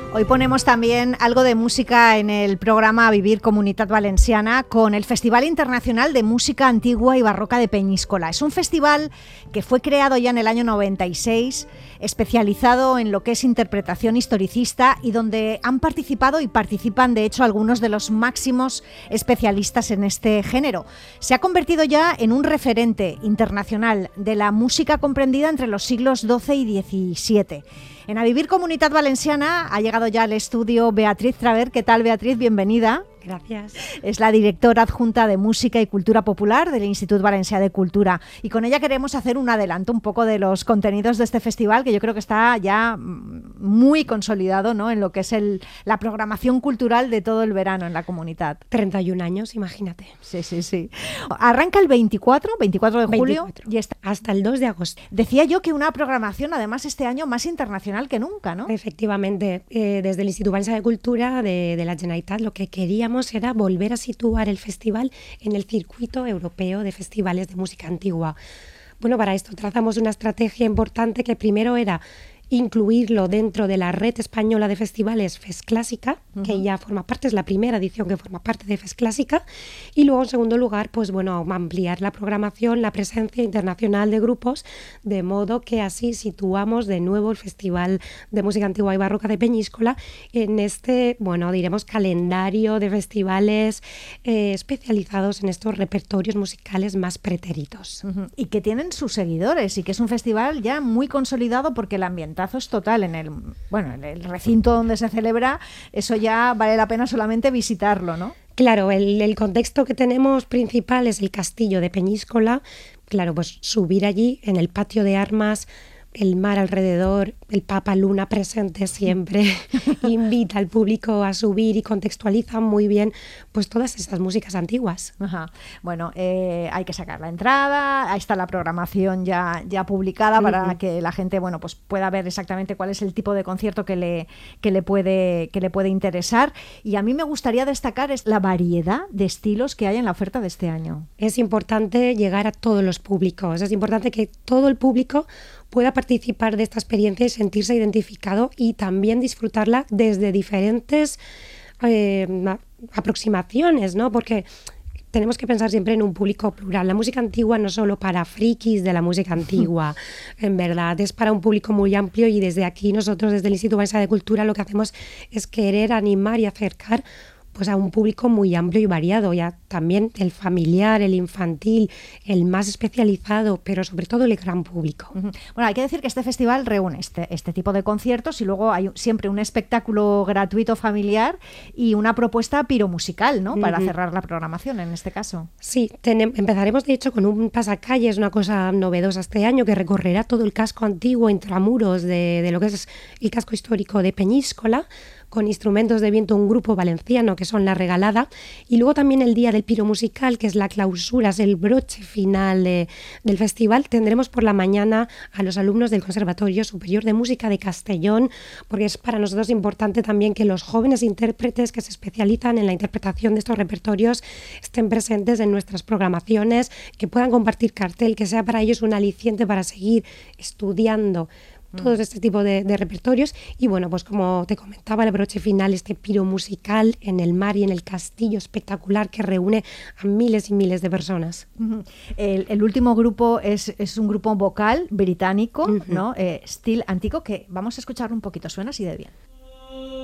Hoy ponemos también algo de música en el programa Vivir Comunitat Valenciana con el Festival Internacional de Música Antigua y Barroca de Peñíscola. Es un festival que fue creado ya en el año 96, especializado en lo que es interpretación historicista y donde han participado y participan de hecho algunos de los máximos especialistas en este género. Se ha convertido ya en un referente internacional de la música comprendida entre los siglos XII y XVII. En A Vivir Comunitat Valenciana ha llegado ya al estudio Beatriz Traver. ¿Qué tal, Beatriz? Bienvenida. Gracias. Es la directora adjunta de Música y Cultura Popular del Institut Valencià de Cultura. Y con ella queremos hacer un adelanto un poco de los contenidos de este festival, que yo creo que está ya muy consolidado, ¿no?, en lo que es la programación cultural de todo el verano en la comunidad. 31 años, imagínate. Sí. Arranca el 24 de julio y está hasta el 2 de agosto. Decía yo que una programación, además, este año más internacional que nunca, ¿no? Efectivamente. Desde el Institut Valencià de Cultura de la Generalitat lo que queríamos era volver a situar el festival en el circuito europeo de festivales de música antigua. Bueno, para esto trazamos una estrategia importante que primero era incluirlo dentro de la red española de festivales FES Clásica, que ya forma parte, es la primera edición que forma parte de FES Clásica, y luego en segundo lugar, pues bueno, ampliar la programación, la presencia internacional de grupos, de modo que así situamos de nuevo el Festival de Música Antigua y Barroca de Peñíscola en este, bueno, diremos calendario de festivales especializados en estos repertorios musicales más pretéritos. Y que tienen sus seguidores y que es un festival ya muy consolidado porque el ambientazo es total en el recinto donde se celebra. Eso ya vale la pena solamente visitarlo, ¿no? Claro, el contexto que tenemos principal es el castillo de Peñíscola. Claro, pues subir allí en el patio de armas, el mar alrededor, el Papa Luna presente siempre, invita al público a subir y contextualiza muy bien pues todas esas músicas antiguas. Ajá. Bueno, hay que sacar la entrada, ahí está la programación ya publicada para que la gente, bueno, pues pueda ver exactamente cuál es el tipo de concierto que le puede interesar. Y a mí me gustaría destacar es la variedad de estilos que hay en la oferta de este año. Es importante llegar a todos los públicos, es importante que todo el público pueda participar de esta experiencia y sentirse identificado y también disfrutarla desde diferentes aproximaciones, ¿no? Porque tenemos que pensar siempre en un público plural. La música antigua no es solo para frikis de la música antigua, en verdad, es para un público muy amplio y desde aquí nosotros, desde el Instituto Valencià de Cultura, lo que hacemos es querer animar y acercar pues a un público muy amplio y variado, ya también el familiar, el infantil, el más especializado, pero sobre todo el gran público. Bueno, hay que decir que este festival reúne este tipo de conciertos y luego hay siempre un espectáculo gratuito familiar y una propuesta piromusical, ¿no?, para cerrar la programación en este caso. Sí, empezaremos de hecho con un pasacalles, una cosa novedosa este año, que recorrerá todo el casco antiguo intramuros de lo que es el casco histórico de Peñíscola, con instrumentos de viento, un grupo valenciano que son La Regalada, y luego también el día del piro musical, que es la clausura, es el broche final del festival. Tendremos por la mañana a los alumnos del Conservatorio Superior de Música de Castellón, porque es para nosotros importante también que los jóvenes intérpretes que se especializan en la interpretación de estos repertorios estén presentes en nuestras programaciones, que puedan compartir cartel, que sea para ellos un aliciente para seguir estudiando todo este tipo de repertorios. Y bueno, pues como te comentaba, el broche final, este piro musical en el mar y en el castillo espectacular que reúne a miles y miles de personas. El último grupo es un grupo vocal británico, ¿no? Steel Antico, que vamos a escuchar un poquito, suena así de bien.